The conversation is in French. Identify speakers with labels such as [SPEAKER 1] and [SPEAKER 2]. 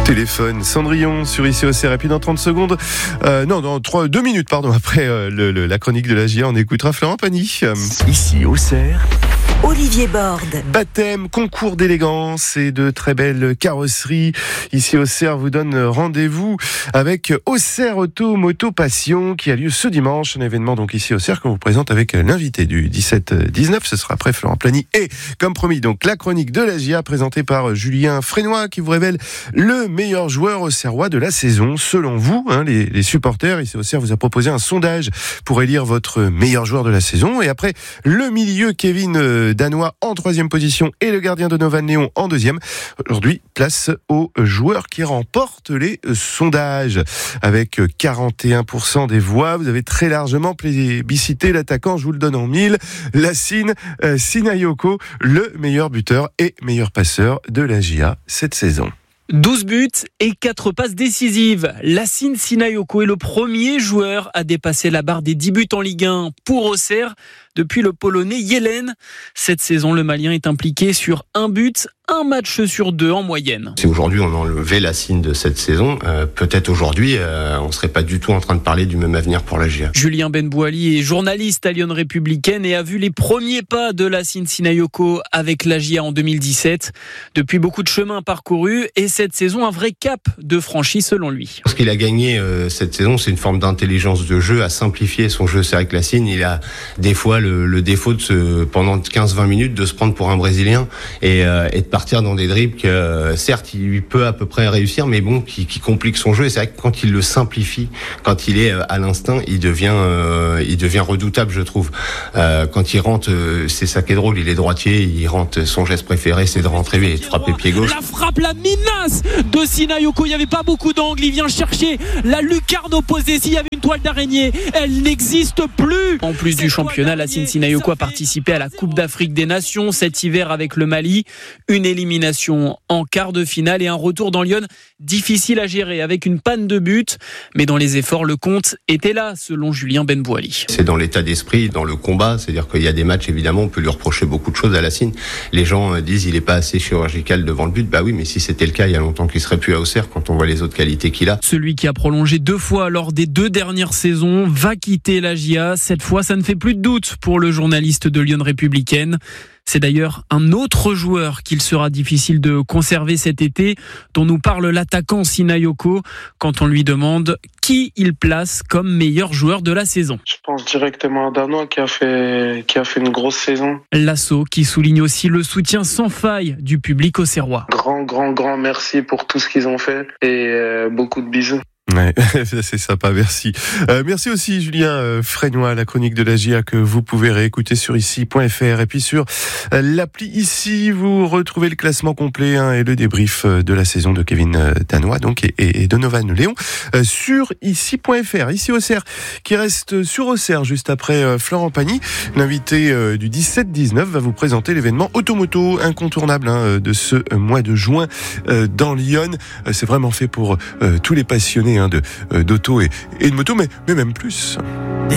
[SPEAKER 1] Téléphone Cendrillon sur ici au CR. Et puis dans 30 secondes, dans 2 minutes, après la chronique de la GIA, on écoutera Florent Pagny.
[SPEAKER 2] Ici au CR.
[SPEAKER 3] Olivier Borde.
[SPEAKER 1] Baptême, concours d'élégance et de très belles carrosseries. Ici Auxerre vous donne rendez-vous avec Auxerre Auto Moto Passion qui a lieu ce dimanche. Un événement donc ici Auxerre qu'on vous présente avec l'invité du 17-19. Ce sera après Florent Pagny et comme promis donc la chronique de la GIA présentée par Julien Frénois qui vous révèle le meilleur joueur auxerrois de la saison. Selon vous, les supporters ici Auxerre vous a proposé un sondage pour élire votre meilleur joueur de la saison. Et après le milieu Kevin Danois en 3e position et le gardien Donovan Léon en 2e. Aujourd'hui, place aux joueurs qui remportent les sondages. Avec 41% des voix, vous avez très largement plébiscité l'attaquant, je vous le donne en 1000, Lassine Sinayoko, le meilleur buteur et meilleur passeur de la GIA cette saison.
[SPEAKER 4] 12 buts et 4 passes décisives. Lassine Sinayoko est le premier joueur à dépasser la barre des 10 buts en Ligue 1 pour Auxerre depuis le Polonais Yelen. Cette saison, le Malien est impliqué sur 1 but, 1 match sur 2 en moyenne.
[SPEAKER 5] Si aujourd'hui on enlevait Lassine de cette saison, peut-être aujourd'hui on serait pas du tout en train de parler du même avenir pour la GIA.
[SPEAKER 4] Julien Benbouali est journaliste à Lyon Républicaine et a vu les premiers pas de Lassine Sinayoko avec la GIA en 2017. Depuis beaucoup de chemin parcouru et cette saison un vrai cap de franchi selon lui.
[SPEAKER 5] Ce qu'il a gagné cette saison, c'est une forme d'intelligence de jeu, à simplifier son jeu. C'est vrai que Lassine, il a des fois le défaut pendant 15-20 minutes de se prendre pour un Brésilien et de partir dans des dribbles que certes il peut à peu près réussir, mais bon qui complique son jeu. Et c'est vrai que quand il le simplifie, quand il est à l'instinct, il devient redoutable, je trouve. Quand il rentre, c'est ça qui est drôle, il est droitier, il rentre, son geste préféré c'est de rentrer et de frapper pied gauche.
[SPEAKER 4] La frappe, la menace de Sinayoko, il n'y avait pas beaucoup d'angles, il vient chercher la lucarne opposée. S'il y avait une toile d'araignée, elle n'existe plus. En plus du championnat, Lassine Sinayoko a participé à la Coupe d'Afrique des Nations cet hiver avec le Mali. Une élimination en quart de finale et un retour dans Lyon difficile à gérer avec une panne de but. Mais dans les efforts, le compte était là, selon Julien Benbouali.
[SPEAKER 5] C'est dans l'état d'esprit, dans le combat. C'est-à-dire qu'il y a des matchs, évidemment, on peut lui reprocher beaucoup de choses à Lassine. Les gens disent il est pas assez chirurgical devant le but. Bah oui, mais si c'était le cas, il y a longtemps qu'il serait plus à Auxerre quand on voit les autres qualités qu'il a.
[SPEAKER 4] Celui qui a prolongé 2 fois lors des 2 dernières saisons va quitter la GIA. Cette fois, ça ne fait plus de doute pour le journaliste de Lyon Républicaine. C'est d'ailleurs un autre joueur qu'il sera difficile de conserver cet été, dont nous parle l'attaquant Sinayoko, quand on lui demande qui il place comme meilleur joueur de la saison.
[SPEAKER 6] Je pense directement à Danois qui a fait une grosse saison.
[SPEAKER 4] L'assaut qui souligne aussi le soutien sans faille du public auxerrois.
[SPEAKER 6] Grand merci pour tout ce qu'ils ont fait et beaucoup de bisous.
[SPEAKER 1] Ouais, c'est sympa, merci. Merci aussi Julien Frénois, la chronique de la GIA que vous pouvez réécouter sur ici.fr et puis sur l'appli ici, vous retrouvez le classement complet et le débrief de la saison de Kevin Danois donc et Donovan Léon sur ici.fr. Ici Auxerre qui reste sur Auxerre juste après Florent Pagny. L'invité du 17-19 va vous présenter l'événement Automoto incontournable de ce mois de juin dans Lyon. C'est vraiment fait pour tous les passionnés d'auto et de moto, mais même plus.
[SPEAKER 2] Des